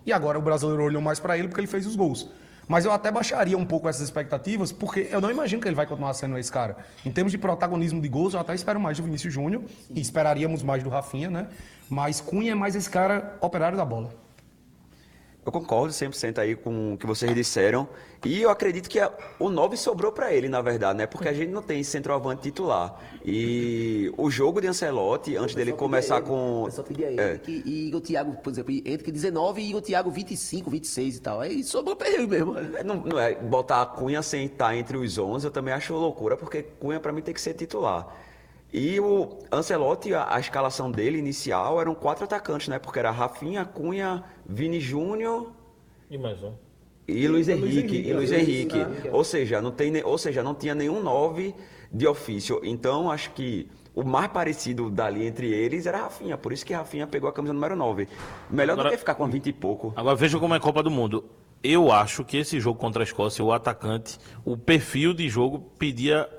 E agora o brasileiro olhou mais para ele porque ele fez os gols. Mas eu até baixaria um pouco essas expectativas, porque eu não imagino que ele vai continuar sendo esse cara. Em termos de protagonismo de gols, eu até espero mais do Vinícius Júnior, e esperaríamos mais do Rafinha, né? Mas Cunha é mais esse cara operário da bola. Eu concordo 100% aí com o que vocês disseram. E eu acredito que o 9 sobrou para ele, na verdade, né? Porque a gente não tem centroavante titular. E o jogo de Ancelotti, antes dele começar com... O pessoal pedia ele que Igor Thiago, por exemplo, entre 19 e Igor Thiago 25, 26 e tal. Aí sobrou pra ele mesmo. Não é botar a Cunha sem estar entre os 11, eu também acho loucura, porque Cunha para mim tem que ser titular. E o Ancelotti, a escalação dele inicial eram 4 atacantes, né? Porque era Rafinha, Cunha, Vini Júnior E mais um. e Luiz Henrique. Henrique. Ou seja, não tinha nenhum 9 de ofício. Então, acho que o mais parecido dali entre eles era Rafinha. Por isso que Rafinha pegou a camisa número 9. Melhor do Agora- que ficar com 20 e pouco. Agora veja como é Copa do Mundo. Eu acho que esse jogo contra a Escócia, o atacante, o perfil de jogo pedia